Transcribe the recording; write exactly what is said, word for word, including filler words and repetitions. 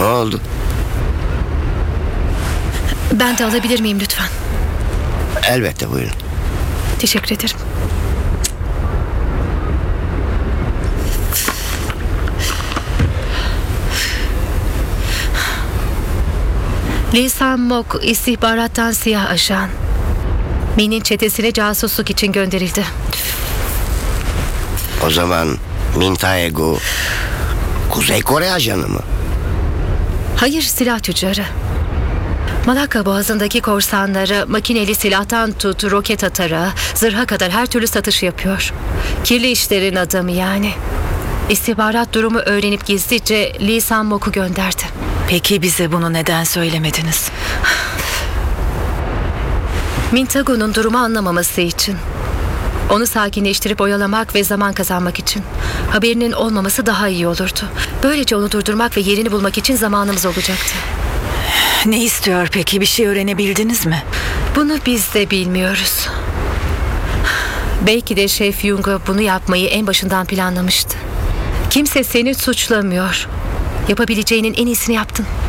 Ne oldu? Ben de alabilir miyim lütfen? Elbette, buyurun. Teşekkür ederim. Lee San-mok istihbarattan siyah ajan. Min'in çetesine casusluk için gönderildi. O zaman Min Tae-gu Kuzey Kore ajanı mı? Hayır, silah tüccarı. Malakka Boğazı'ndaki korsanlara makineli silahtan tut roket atara, zırha kadar her türlü satış yapıyor. Kirli işlerin adamı yani. İstihbarat durumu öğrenip gizlice Lee San-mok'u gönderdi. Peki bize bunu neden söylemediniz? Min Tae-gu'nun durumu anlamaması için. Onu sakinleştirip oyalamak ve zaman kazanmak için. Haberinin olmaması daha iyi olurdu. Böylece onu durdurmak ve yerini bulmak için zamanımız olacaktı. Ne istiyor peki? Bir şey öğrenebildiniz mi? Bunu biz de bilmiyoruz. Belki de Şef Yunga bunu yapmayı en başından planlamıştı. Kimse seni suçlamıyor. Yapabileceğinin en iyisini yaptın.